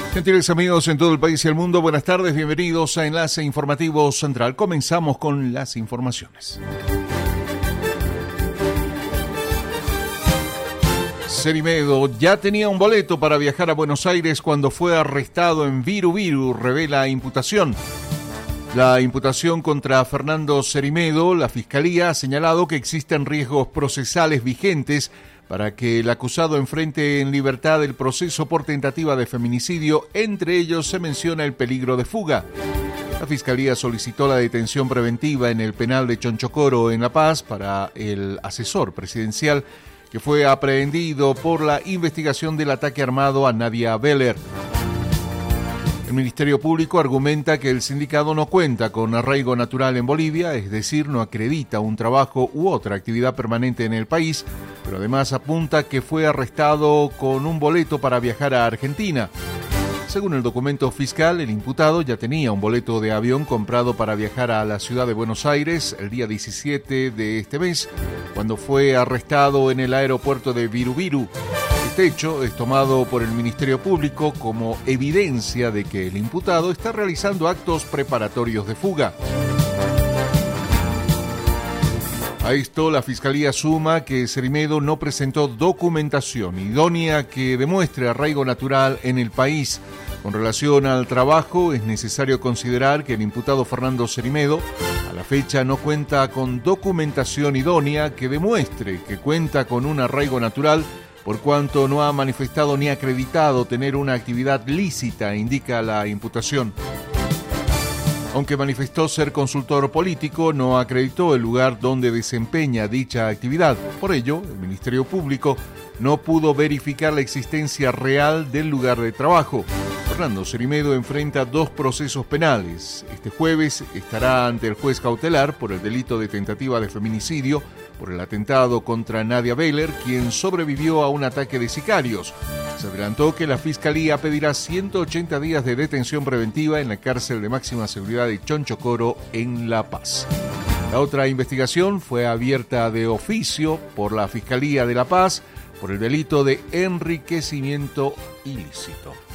Gentiles amigos en todo el país y el mundo, buenas tardes, bienvenidos a Enlace Informativo Central. Comenzamos con las informaciones. Cerimedo ya tenía un boleto para viajar a Buenos Aires cuando fue arrestado en Viru Viru, revela imputación. La imputación contra Fernando Cerimedo, la Fiscalía ha señalado que existen riesgos procesales vigentes para que el acusado enfrente en libertad el proceso por tentativa de feminicidio. Entre ellos se menciona el peligro de fuga. La Fiscalía solicitó la detención preventiva en el penal de Chonchocoro en La Paz para el asesor presidencial que fue aprehendido por la investigación del ataque armado a Nadia Beller. El Ministerio Público argumenta que el sindicado no cuenta con arraigo natural en Bolivia, es decir, no acredita un trabajo u otra actividad permanente en el país, pero además apunta que fue arrestado con un boleto para viajar a Argentina. Según el documento fiscal, el imputado ya tenía un boleto de avión comprado para viajar a la ciudad de Buenos Aires el día 17 de este mes, cuando fue arrestado en el aeropuerto de Viru Viru. Este hecho es tomado por el Ministerio Público como evidencia de que el imputado está realizando actos preparatorios de fuga. A esto, la Fiscalía suma que Cerimedo no presentó documentación idónea que demuestre arraigo natural en el país. Con relación al trabajo, es necesario considerar que el imputado Fernando Cerimedo a la fecha no cuenta con documentación idónea que demuestre que cuenta con un arraigo natural, por cuanto no ha manifestado ni acreditado tener una actividad lícita, indica la imputación. Aunque manifestó ser consultor político, no acreditó el lugar donde desempeña dicha actividad. Por ello, el Ministerio Público no pudo verificar la existencia real del lugar de trabajo. Fernando Cerimedo enfrenta 2 procesos penales. Este jueves estará ante el juez cautelar por el delito de tentativa de feminicidio, por el atentado contra Nadia Beller, quien sobrevivió a un ataque de sicarios. Se adelantó que la Fiscalía pedirá 180 días de detención preventiva en la cárcel de máxima seguridad de Chonchocoro en La Paz. La otra investigación fue abierta de oficio por la Fiscalía de La Paz por el delito de enriquecimiento ilícito.